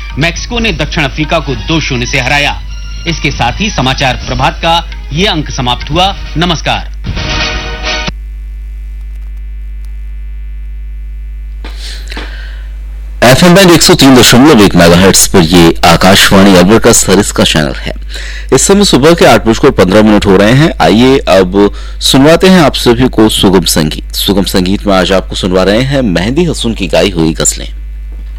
Mexico ने दक्षिण Africa को 2-0 से हराया। इसके साथ ही समाचार प्रभात का ये अंक समाप्त हुआ। नमस्कार। FM बैंड 103.1 मेगाहर्ट्ज पर ये आकाशवाणी अलवर का सरिस का चैनल है। इस समय सुबह के 8:15 हो रहे हैं। आइए अब सुनवाते हैं आप सभी को सुगम संगीत। सुगम संगीत में आज आपको सुनवा रहे हैं मेहंदी हसन की गाई हुई गजलें।